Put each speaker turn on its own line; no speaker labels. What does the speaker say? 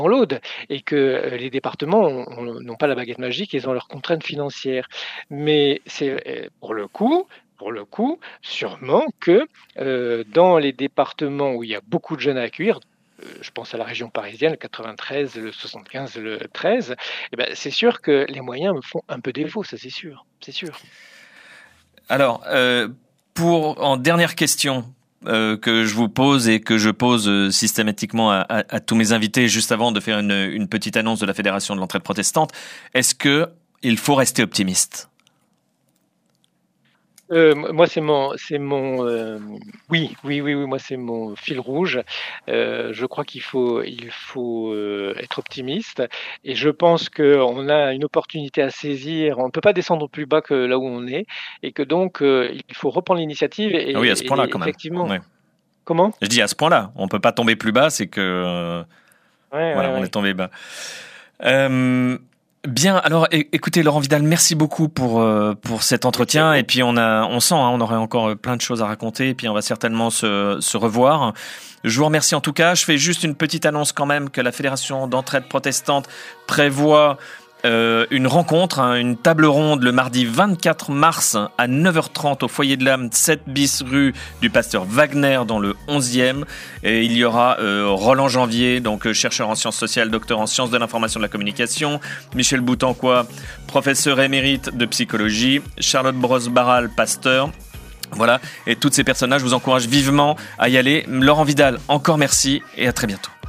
dans l'Aude et que les départements n'ont pas la baguette magique, ils ont leurs contraintes financières. Mais c'est pour le coup, sûrement que dans les départements où il y a beaucoup de jeunes à accueillir, je pense à la région parisienne, le 93, le 75, le 13, eh ben, c'est sûr que les moyens me font un peu défaut, ça c'est sûr, c'est sûr.
Alors, en dernière question que je vous pose et que je pose systématiquement à tous mes invités juste avant de faire une petite annonce de la Fédération de l'entraide protestante, est-ce que il faut rester optimiste?
Moi, oui, moi, c'est mon fil rouge. Je crois qu'il faut être optimiste et je pense qu'on a une opportunité à saisir. On ne peut pas descendre plus bas que là où on est et que donc, il faut reprendre l'initiative
Ah oui, à ce point-là,
et
quand même.
effectivement.
Ouais.
Comment?
Je dis à ce point-là, on peut pas tomber plus bas, c'est que
Ouais,
voilà,
ouais,
on
ouais.
est tombé bas. Bien, alors écoutez Laurent Vidal, merci beaucoup pour cet entretien et puis on sent on aurait encore plein de choses à raconter et puis on va certainement se revoir. Je vous remercie en tout cas. Je fais juste une petite annonce quand même que la Fédération d'entraide protestante prévoit une rencontre, une table ronde le mardi 24 mars à 9h30 au foyer de l'âme 7 bis rue du Pasteur Wagner dans le 11e. Et il y aura Roland Janvier, donc chercheur en sciences sociales, docteur en sciences de l'information et de la communication, Michel Boutancois, professeur émérite de psychologie, Charlotte Brosse-Barral, pasteur. Voilà, et toutes ces personnes-là, je vous encourage vivement à y aller. Laurent Vidal, encore merci et à très bientôt.